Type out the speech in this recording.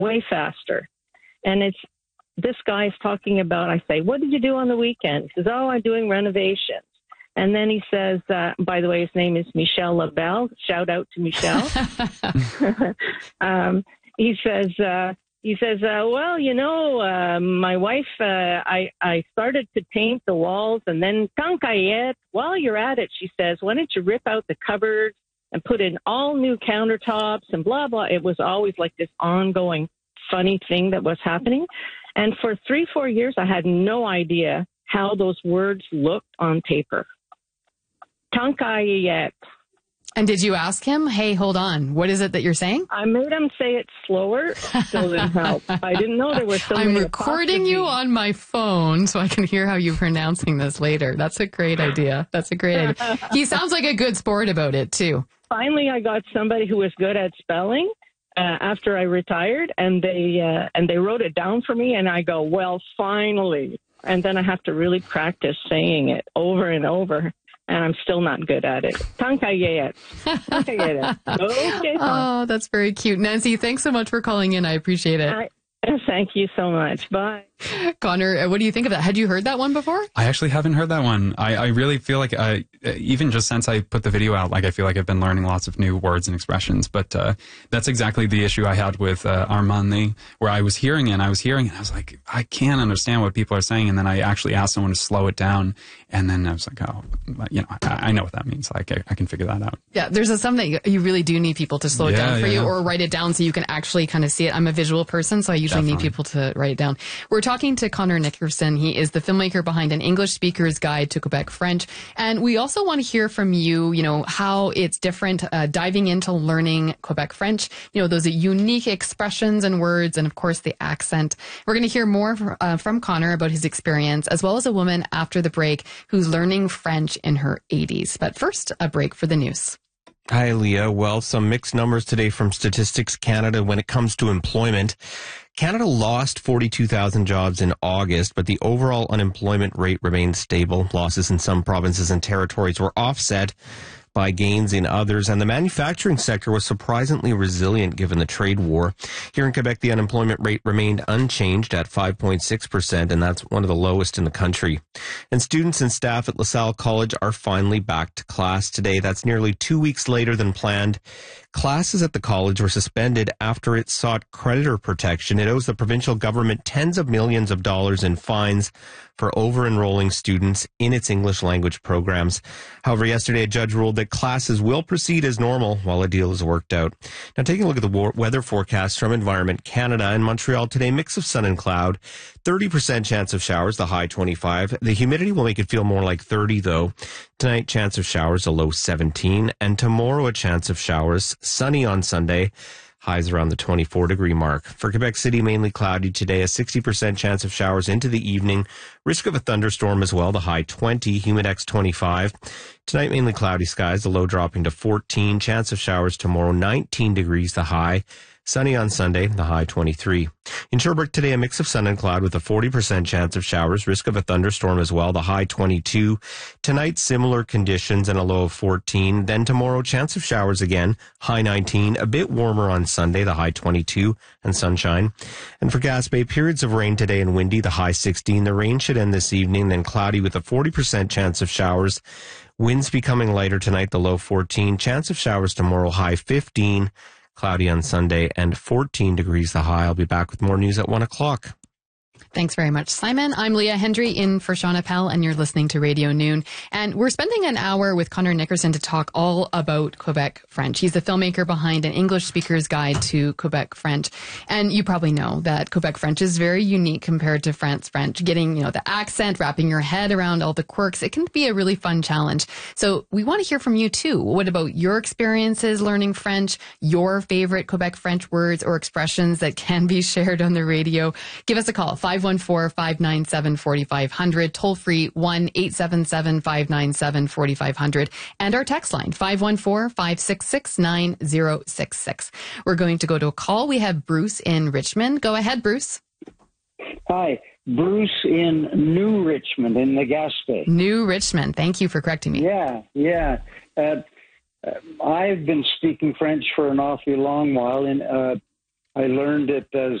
way faster. And it's this guy's talking about, I say, what did you do on the weekend? He says, oh, I'm doing renovations. And then he says, by the way, his name is Michel Labelle. Shout out to Michel. He says, well, you know, my wife, I started to paint the walls, and then Tankayet, while you're at it, she says, why don't you rip out the cupboards and put in all new countertops and blah, blah. It was always like this ongoing funny thing that was happening. And for 3-4 years, I had no idea how those words looked on paper. Tankayet. And did you ask him, hey, hold on, what is it that you're saying? I made him say it slower, still didn't help. I didn't know there was so many I'm recording you on my phone so I can hear how you're pronouncing this later. That's a great idea. That's a great idea. He sounds like a good sport about it, too. Finally, I got somebody who was good at spelling after I retired, and they wrote it down for me, and I go, well, finally. And then I have to really practice saying it over and over. And I'm still not good at it. Tankayet. Okay. Oh, that's very cute. Nancy, thanks so much for calling in. I appreciate it. Thank you so much. Bye. Connor, what do you think of that? Had you heard that one before? I actually haven't heard that one. I really feel like even just since I put the video out, like I feel like I've been learning lots of new words and expressions. But that's exactly the issue I had with Armand, where I was hearing it and I was like, I can't understand what people are saying. And then I actually asked someone to slow it down. And then I was like, oh, you know, I know what that means. Like I can figure that out. Yeah, there's something you really do need people to slow it down for you or write it down so you can actually kind of see it. I'm a visual person, so I usually need people to write it down. We're talking to Connor Nickerson. He is the filmmaker behind An English Speaker's Guide to Quebec French. And we also want to hear from you, you know, how it's different diving into learning Quebec French, you know, those unique expressions and words, and of course the accent. We're going to hear more from Connor about his experience, as well as a woman after the break who's learning French in her 80s. But first, a break for the news. Hi, Leah. Well, some mixed numbers today from Statistics Canada when it comes to employment. Canada lost 42,000 jobs in August, but the overall unemployment rate remained stable. Losses in some provinces and territories were offset by gains in others, and the manufacturing sector was surprisingly resilient given the trade war. Here in Quebec, the unemployment rate remained unchanged at 5.6%, and that's one of the lowest in the country. And students and staff at LaSalle College are finally back to class today. That's nearly 2 weeks later than planned. Classes at the college were suspended after it sought creditor protection. It owes the provincial government tens of millions of dollars in fines for over-enrolling students in its English language programs. However, yesterday a judge ruled that classes will proceed as normal while a deal is worked out. Now, taking a look at the weather forecast from Environment Canada. In Montreal today, mix of sun and cloud, 30% chance of showers, the high 25. The humidity will make it feel more like 30, though. Tonight, chance of showers, a low 17. And tomorrow, a chance of showers, sunny on Sunday. Highs around the 24-degree mark. For Quebec City, mainly cloudy today, a 60% chance of showers into the evening. Risk of a thunderstorm as well, the high 20, humidex 25. Tonight, mainly cloudy skies, the low dropping to 14. Chance of showers tomorrow, 19 degrees, the high. Sunny on Sunday, the high 23. In Sherbrooke today, a mix of sun and cloud with a 40% chance of showers, risk of a thunderstorm as well, the high 22. Tonight, similar conditions and a low of 14. Then tomorrow, chance of showers again, high 19. A bit warmer on Sunday, the high 22, and sunshine. And for Gaspé, periods of rain today and windy, the high 16. The rain should end this evening, then cloudy with a 40% chance of showers. Winds becoming lighter tonight, the low 14. Chance of showers tomorrow, high 15. Cloudy on Sunday and 14 degrees the high. I'll be back with more news at 1 o'clock. Thanks very much, Simon. I'm Leah Hendry in for Sean Appel, and you're listening to Radio Noon. And we're spending an hour with Connor Nickerson to talk all about Quebec French. He's the filmmaker behind An English Speaker's Guide to Quebec French. And you probably know that Quebec French is very unique compared to France French. Getting, you know, the accent, wrapping your head around all the quirks, it can be a really fun challenge. So we want to hear from you too. What about your experiences learning French, your favorite Quebec French words or expressions that can be shared on the radio? Give us a call, 514-597-4500, toll free 1-877-597-4500, and our text line 514-566-9066. We're going to go to a call. We have Bruce in Richmond. Go ahead, Bruce. Hi, Bruce in New Richmond in the Gaspé. New Richmond. Thank you for correcting me. Yeah. I've been speaking French for an awfully long while, and I learned it as